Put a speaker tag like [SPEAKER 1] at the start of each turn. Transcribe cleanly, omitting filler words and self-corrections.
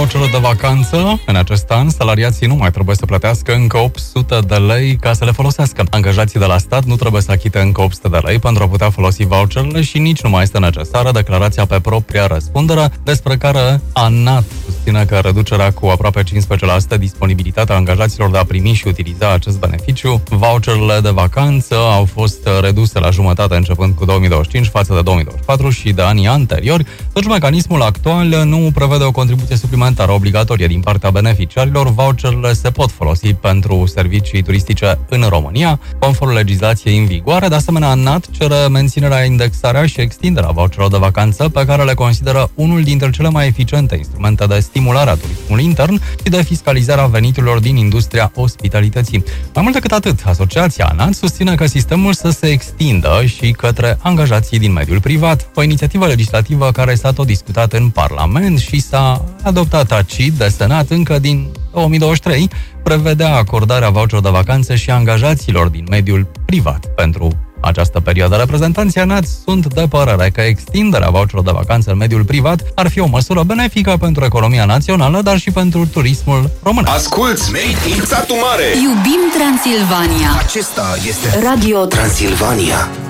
[SPEAKER 1] voucherul de vacanță. În acest an, salariații nu mai trebuie să plătească încă 800 de lei ca să le folosească. Angajații de la stat nu trebuie să achite încă 800 de lei pentru a putea folosi voucherele și nici nu mai este necesară declarația pe propria răspundere, despre care ANAT susține că reducerea cu aproape 15% disponibilitatea angajaților de a primi și utiliza acest beneficiu. Voucherele de vacanță au fost reduse la jumătate începând cu 2025 față de 2024 și de anii anteriori. Totuși, mecanismul actual nu prevede o contribuție suplimentară obligatorie din partea beneficiarilor. Voucherele se pot folosi pentru servicii turistice în România, conform legislației în vigoare. De asemenea, ANAT cere menținerea, indexarea și extinderea voucherelor de vacanță, pe care le consideră unul dintre cele mai eficiente instrumente de stimulare a turismului intern și de fiscalizarea veniturilor din industria ospitalității. Mai mult decât atât, asociația ANAT susține că sistemul să se extindă și către angajații din mediul privat. O inițiativă legislativă care s-a tot discutat în Parlament și s-a adoptat tacit de Senat încă din 2023, prevedea acordarea voucherului de vacanță și angajaților din mediul privat. Pentru această perioadă, reprezentanții ANAT sunt de părere că extinderea voucherului de vacanță în mediul privat ar fi o măsură benefică pentru economia națională, dar și pentru turismul românesc.
[SPEAKER 2] Asculți Made in Satu Mare!
[SPEAKER 3] Iubim Transilvania!
[SPEAKER 2] Acesta este Radio Transilvania.